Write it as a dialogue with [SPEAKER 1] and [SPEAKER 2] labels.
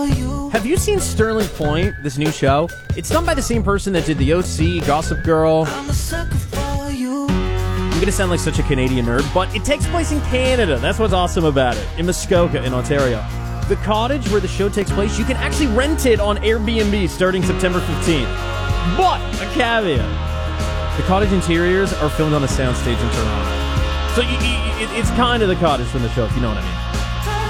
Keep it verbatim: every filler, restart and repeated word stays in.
[SPEAKER 1] Have you seen Sterling Point, this new show? It's done by the same person that did The O C, Gossip Girl. I'm going to sound like such a Canadian nerd, but it takes place in Canada. That's what's awesome about it. In Muskoka, in Ontario. The cottage where the show takes place, you can actually rent it on Airbnb starting September fifteenth. But, a caveat. The cottage interiors are filmed on a soundstage in Toronto. So you, you, it, it's kind of the cottage from the show, if you know what I mean.